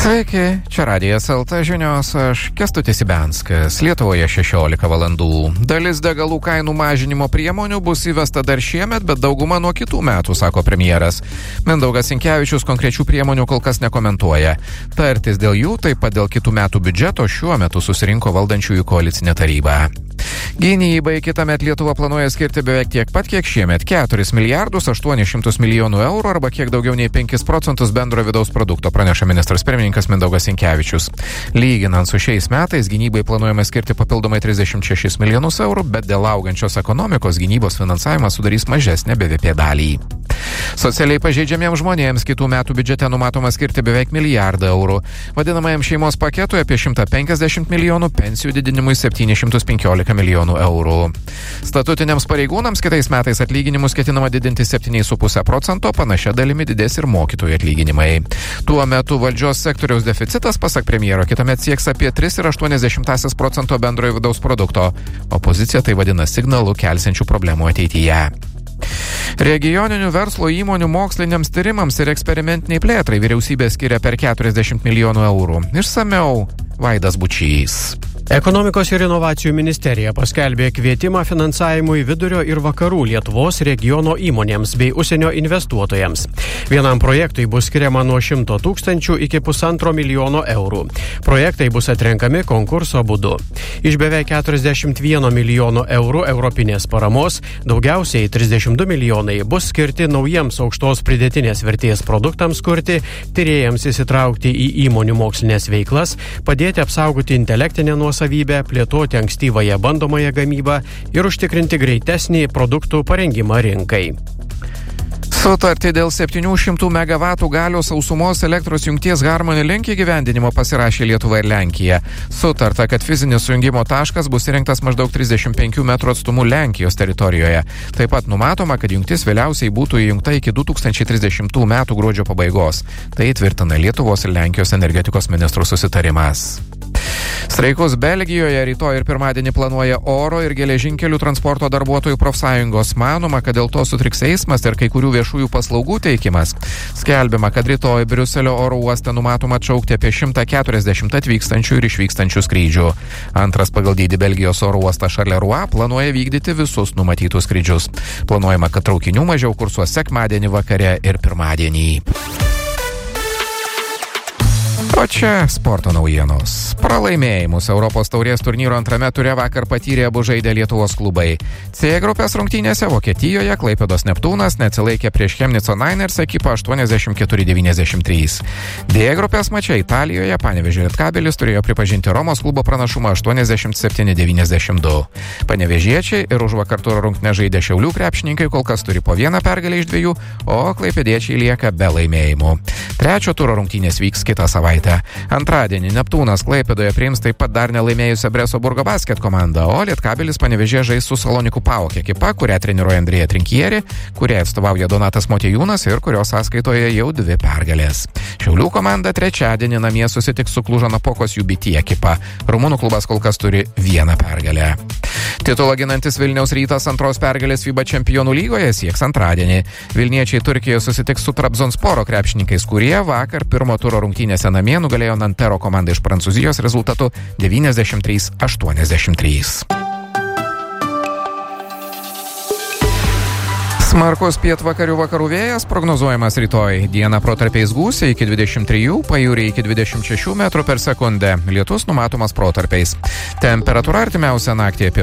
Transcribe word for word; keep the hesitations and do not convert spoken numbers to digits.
Sveiki, čia Radijas L T žinios, aš Kęstutis Ibianskas. Lietuvoje šešiolika valandų. Dalis degalų kainų mažinimo priemonių bus įvesta dar šiemet, bet dauguma nuo kitų metų, sako premjeras. Mindaugas Sinkevičius konkrečių priemonių kol kas nekomentuoja. Tartis dėl jų, taip pat dėl kitų metų biudžeto šiuo metu susirinko valdančiųjų koalicinė taryba. Gynybai kitąmet Lietuva planuoja skirti beveik tiek pat, kiek šiemet – keturis milijardus aštuonis šimtus milijonų eurų arba kiek daugiau nei penkis procentus bendro vidaus produkto, praneša ministras pirmininkas Mindaugas Sinkevičius. Lyginant su šiais metais, gynybai planuojama skirti papildomai trisdešimt šešis milijonus eurų, bet dėl augančios ekonomikos gynybos finansavimas sudarys mažesnę B V P dalį. Socialiai pažeidžiamiems žmonėms kitų metų biudžete numatoma skirti beveik milijardą eurų. Vadinamajam šeimos paketui apie šimtą penkiasdešimt milijonų, pensijų didinimui septynis šimtus penkiolika milijonų eurų. Statutiniams pareigūnams kitais metais atlyginimus ketinama didinti septyniais su puse procento, panašia dalimi didės ir mokytojų atlyginimai. Tuo metu valdžios sektoriaus deficitas, pasak premjero, kitąmet sieks apie tris ir aštuonias dešimtąsias procento bendrojo vidaus produkto. Opozicija tai vadina signalu kelsiančių problemų ateityje. Regioninių verslo įmonių moksliniams tyrimams ir eksperimentiniai plėtrai vyriausybė skiria per keturiasdešimt milijonų eurų. Išsamiau Vaidas Bučys. Ekonomikos ir inovacijų ministerija paskelbė kvietimą finansavimui vidurio ir vakarų Lietuvos regiono įmonėms bei užsienio investuotojams. Vienam projektui bus skiriama nuo šimto tūkstančių iki pusantro milijono eurų. Projektai bus atrenkami konkurso būdu. Iš beveik keturiasdešimt vieno milijono eurų europinės paramos daugiausiai trisdešimt du milijonai bus skirti naujiems aukštos pridėtinės vertės produktams kurti, tyrėjams įsitraukti į įmonių mokslinės veiklas, padėti apsaugoti intelektinę nuosavybę, plėtoti ankstyvąją bandomąją gamybą ir užtikrinti greitesnį produktų parengimą rinkai. Sutartį dėl septynių šimtų megavatų galios sausumos elektros jungties Harmony Link įgyvendinimo pasirašė Lietuva ir Lenkija. Sutarta, kad fizinis sujungimo taškas bus įrengtas maždaug trisdešimt penkių metrų atstumu Lenkijos teritorijoje. Taip pat numatoma, kad jungtis vėliausiai būtų įjungta iki du tūkstančiai trisdešimtų metų gruodžio pabaigos. Tai tvirtina Lietuvos ir Lenkijos energetikos ministrų susitarimas. Streikus Belgijoje rytoj ir pirmadienį planuoja oro ir geležinkelių transporto darbuotojų profsąjungos. Manoma, kad dėl to sutriks eismas ir kai kurių viešųjų paslaugų teikimas. Skelbiama, kad rytoj Briuselio oro uoste numatoma atšaukti apie šimtą keturiasdešimt atvykstančių ir išvykstančių skrydžių. Antras pagal dydį Belgijos oro uostas Charleroi planuoja vykdyti visus numatytus skrydžius. Planuojama, kad traukinių mažiau kursuos sekmadienį vakare ir pirmadienį. O čia sporto naujienos. Pralaimėjimus Europos taurės turnyro antrame ture vakar patyrė abu žaidę Lietuvos klubai. C grupės rungtynėse Vokietijoje Klaipėdos Neptūnas neatsilaikė prieš Chemnico Niners ekipą aštuoniasdešimt keturi devyniasdešimt trys. D grupės mače Italijoje Panevėžio Lietkabelis turėjo pripažinti Romos klubo pranašumą aštuoniasdešimt septyni devyniasdešimt du. Panevėžiečiai ir už vakar turo rungtynę žaidę Šiaulių krepšininkai kol kas turi po vieną pergalę iš dviejų, o klaipėdiečiai lieka be laimėjimų. Trečio turo rungtynės vyks kitą savaitę. Antradienį Neptūnas Klaipėdoje priims taip pat dar nelaimėjusią Breso Burgo basket komandą, o Lietkabelis Panevėžyje žais su Salonikų PAOK ekipa, kurią treniruoja Andrėja Trinkieri, kuriai atstovauja Donatas Motiejūnas ir kurios sąskaitoje jau dvi pergalės. Šiaulių komanda trečiadienį namie susitiks su Klužo Napokos U B T ekipa. Rumunų klubas kol kas turi vieną pergalę. Titulą ginantis Vilniaus Rytas antros pergalės FIBA čempionų lygoje sieks antradienį. Vilniečiai Turkijoje susitiks su Trabzonsporo krepšininkais, kurie vakar pirmo turo rungtynėse namie nugalėjo Nantero komandą iš Prancūzijos rezultatu devyniasdešimt trys aštuoniasdešimt trys. Smarkus pietvakarių vakarų vėjas prognozuojamas rytoj. Dieną protarpiais gūsiai iki dvidešimt trijų, pajūriai iki dvidešimt šešių metrų per sekundę. Lietus numatomas protarpiais. Temperatūra artimiausią naktį apie